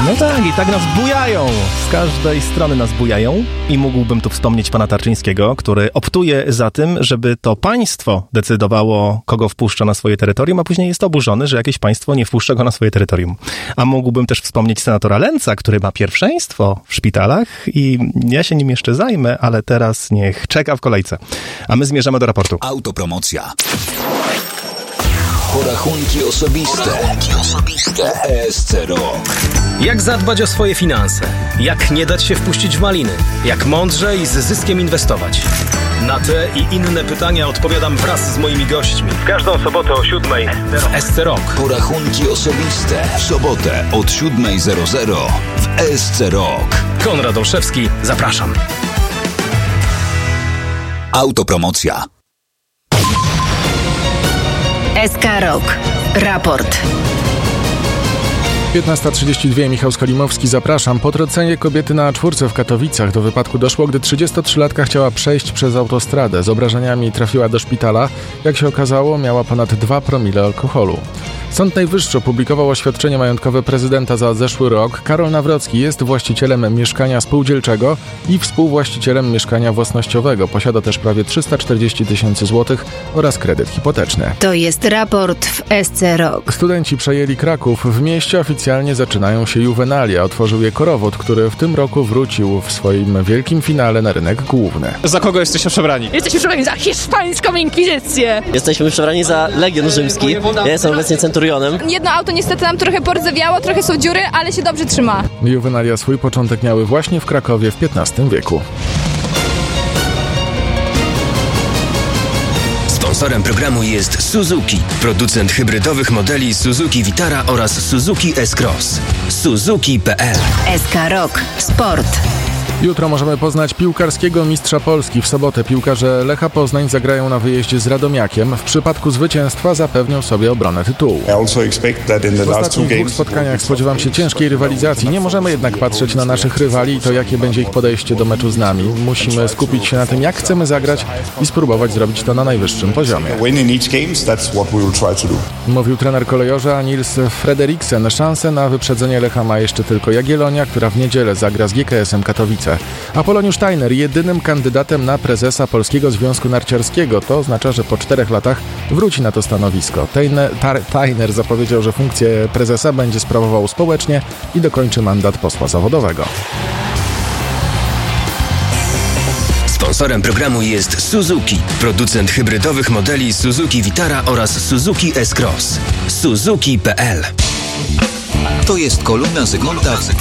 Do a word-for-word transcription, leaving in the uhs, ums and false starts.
No tak, i tak nas bujają. Z każdej strony nas bujają. I mógłbym tu wspomnieć pana Tarczyńskiego, który optuje za tym, żeby to państwo decydowało, kogo wpuszcza na swoje terytorium, a później jest oburzony, że jakieś państwo nie wpuszcza go na swoje terytorium. A mógłbym też wspomnieć senatora Lęca, który ma pierwszeństwo w szpitalach i ja się nim jeszcze zajmę, ale teraz niech czeka w kolejce. A my zmierzamy do raportu. Autopromocja. Porachunki osobiste. Porachunki osobiste. E S C R O K. Jak zadbać o swoje finanse? Jak nie dać się wpuścić w maliny? Jak mądrze i z zyskiem inwestować? Na te i inne pytania odpowiadam wraz z moimi gośćmi. W każdą sobotę o siódmej w E S C R O K. Porachunki osobiste. W sobotę od siódmej zero zero w E S C R O K. Konrad Olszewski, zapraszam. Autopromocja. S K R O K. Raport. piętnasta trzydzieści dwa, Michał Skolimowski, zapraszam. Po trąceniu kobiety na czwórce w Katowicach do wypadku doszło, gdy trzydziestotrzylatka chciała przejść przez autostradę. Z obrażeniami trafiła do szpitala. Jak się okazało, miała ponad dwa promile alkoholu. Sąd Najwyższy opublikował oświadczenie majątkowe prezydenta za zeszły rok. Karol Nawrocki jest właścicielem mieszkania spółdzielczego i współwłaścicielem mieszkania własnościowego. Posiada też prawie trzysta czterdzieści tysięcy złotych oraz kredyt hipoteczny. To jest raport w S C R O K. Studenci przejęli Kraków. W mieście oficjalnie zaczynają się juwenalia. Otworzył je Korowód, który w tym roku wrócił w swoim wielkim finale na rynek główny. Za kogo jesteście przebrani? Jesteśmy przebrani za hiszpańską inkwizycję. Jesteśmy przebrani za Legion Rzymski. Ja jestem obecnie centurionem. Jedno auto niestety nam trochę porzewiało, trochę są dziury, ale się dobrze trzyma. Juwenalia swój początek miały właśnie w Krakowie w piętnastym wieku. Sponsorem programu jest Suzuki, producent hybrydowych modeli Suzuki Vitara oraz Suzuki S-Cross. Suzuki kropka p l. S K R O K. Sport. Jutro możemy poznać piłkarskiego mistrza Polski. W sobotę piłkarze Lecha Poznań zagrają na wyjeździe z Radomiakiem. W przypadku zwycięstwa zapewnią sobie obronę tytułu. W ostatnich dwóch spotkaniach spodziewam się ciężkiej rywalizacji. Nie możemy jednak patrzeć na naszych rywali i to, jakie będzie ich podejście do meczu z nami. Musimy skupić się na tym, jak chcemy zagrać i spróbować zrobić to na najwyższym poziomie. Mówił trener kolejorza Nils Frederiksen. Szansę na wyprzedzenie Lecha ma jeszcze tylko Jagiellonia, która w niedzielę zagra z G K S-em Katowice. Apoloniusz Steiner jedynym kandydatem na prezesa Polskiego Związku Narciarskiego. To oznacza, że po czterech latach wróci na to stanowisko. Steiner zapowiedział, że funkcję prezesa będzie sprawował społecznie i dokończy mandat posła zawodowego. Sponsorem programu jest Suzuki, producent hybrydowych modeli Suzuki Vitara oraz Suzuki S-Cross. Suzuki kropka p l. To jest kolumna Zygmunta